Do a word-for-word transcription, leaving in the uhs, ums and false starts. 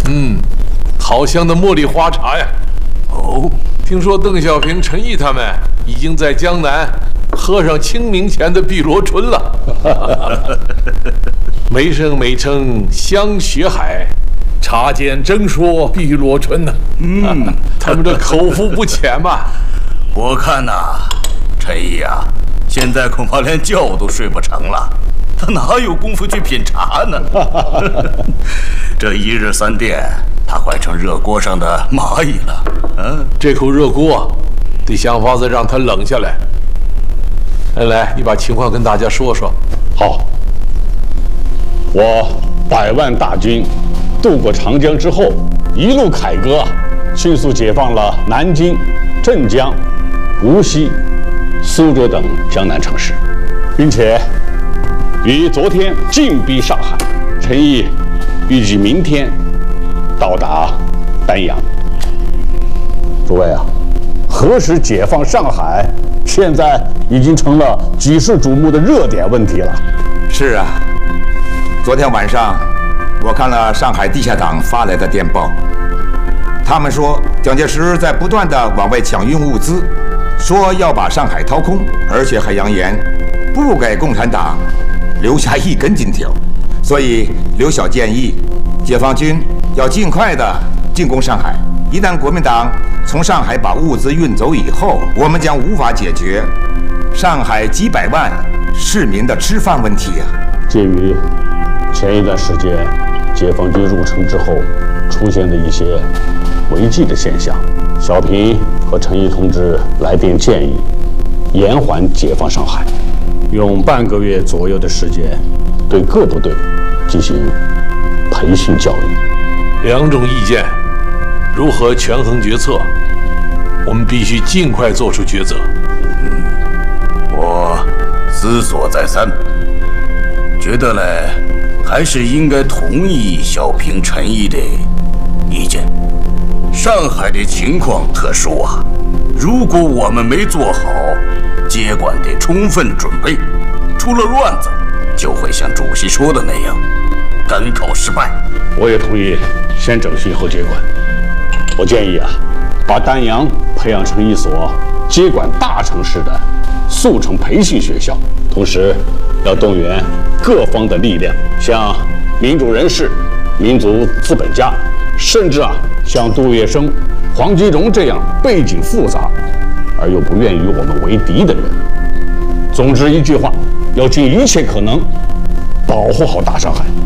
嗯，好香的茉莉花茶呀！哦，听说邓小平、陈毅他们已经在江南喝上清明前的碧螺春了。没声没称香雪海，茶间正说碧螺春呢。嗯，他们这口福不浅嘛。 我看呐、啊，陈毅啊，现在恐怕连觉都睡不成了。他哪有功夫去品茶呢？这一日三殿，他快成热锅上的蚂蚁了。嗯， 这口热锅得想法子让它冷下来。来来，你把情况跟大家说说。 好，我百万大军渡过长江之后，一路凯歌，迅速解放了南京、镇江、无锡、苏州等江南城市，并且于昨天进逼上海。陈毅预计明天到达丹阳。诸位啊，何时解放上海，现在已经成了举世瞩目的热点问题了。 是啊，昨天晚上我看了上海地下党发来的电报，他们说蒋介石在不断的往外抢运物资，说要把上海掏空，而且还扬言不给共产党留下一根金条。所以刘晓建议解放军要尽快的进攻上海，一旦国民党从上海把物资运走以后，我们将无法解决上海几百万市民的吃饭问题啊。 鉴于前一段时间解放军入城之后出现的一些违纪的现象，小平和陈毅同志来电建议延缓解放上海，用半个月左右的时间对各部队进行培训教育。 两种意见，如何权衡决策？我们必须尽快做出抉择。 嗯，我思索再三，觉得嘞，还是应该同意小平、陈毅的意见。上海的情况特殊啊，如果我们没做好接管的充分准备，出了乱子，就会像主席说的那样，赶考失败。 我也同意先整训后接管。我建议啊，把丹阳培养成一所接管大城市的速成培训学校，同时要动员各方的力量，像民主人士、民族资本家，甚至啊，像杜月笙、黄基荣这样背景复杂而又不愿与我们为敌的人。总之一句话，要尽一切可能保护好大上海。